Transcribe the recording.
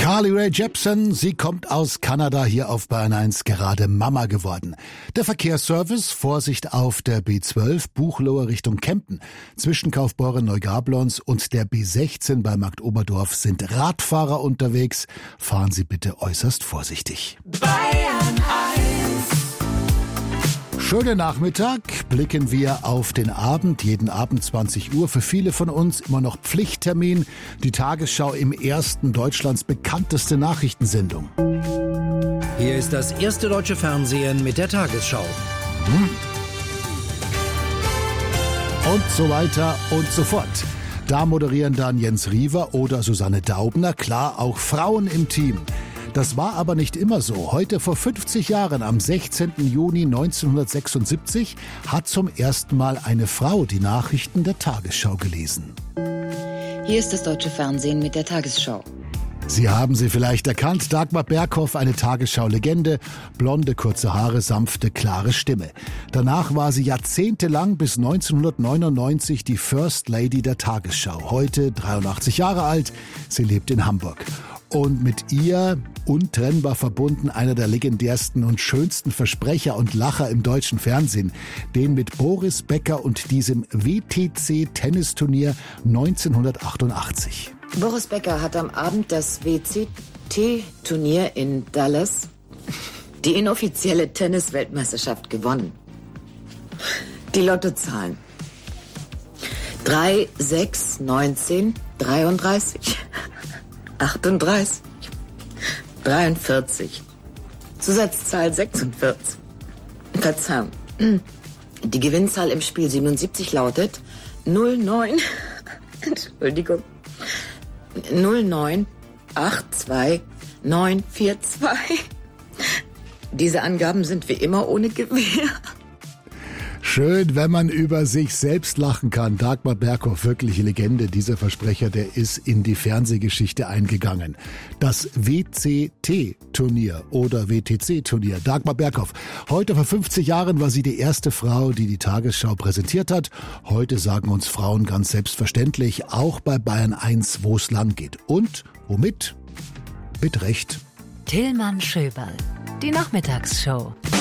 Carly Rae Jepsen, sie kommt aus Kanada, hier auf Bayern 1 gerade Mama geworden. Der Verkehrsservice, Vorsicht auf der B12, Buchloe Richtung Kempten. Zwischen Kaufbeuren Neugablons und der B16 bei Marktoberdorf sind Radfahrer unterwegs. Fahren Sie bitte äußerst vorsichtig. Bayern 1. Schönen Nachmittag, blicken wir auf den Abend, jeden Abend 20 Uhr, für viele von uns immer noch Pflichttermin, die Tagesschau im ersten Deutschlands bekannteste Nachrichtensendung. Hier ist das erste deutsche Fernsehen mit der Tagesschau. Und so weiter und so fort. Da moderieren dann Jens Riewer oder Susanne Daubner, klar auch Frauen im Team. Das war aber nicht immer so. Heute vor 50 Jahren, am 16. Juni 1976, hat zum ersten Mal eine Frau die Nachrichten der Tagesschau gelesen. Hier ist das deutsche Fernsehen mit der Tagesschau. Sie haben sie vielleicht erkannt, Dagmar Berghoff, eine Tagesschau-Legende, blonde, kurze Haare, sanfte, klare Stimme. Danach war sie jahrzehntelang bis 1999 die First Lady der Tagesschau. Heute 83 Jahre alt, sie lebt in Hamburg. Und mit ihr untrennbar verbunden einer der legendärsten und schönsten Versprecher und Lacher im deutschen Fernsehen, den mit Boris Becker und diesem WTC-Tennisturnier 1988. Boris Becker hat am Abend das WTT-Turnier in Dallas, die inoffizielle Tennis-Weltmeisterschaft, gewonnen. Die Lottozahlen: 3, 6, 19, 33, 38, 43, Zusatzzahl 46. Verzeihung. Die Gewinnzahl im Spiel 77 lautet 09, Entschuldigung, 0982942. Diese Angaben sind wie immer ohne Gewähr. Schön, wenn man über sich selbst lachen kann. Dagmar Berghoff, wirkliche Legende. Dieser Versprecher, der ist in die Fernsehgeschichte eingegangen. Das WCT-Turnier oder WTC-Turnier. Dagmar Berghoff. Heute vor 50 Jahren war sie die erste Frau, die die Tagesschau präsentiert hat. Heute sagen uns Frauen ganz selbstverständlich, auch bei Bayern 1, wo es lang geht. Und womit? Mit Recht. Tillmann Schöberl. Die Nachmittagsshow.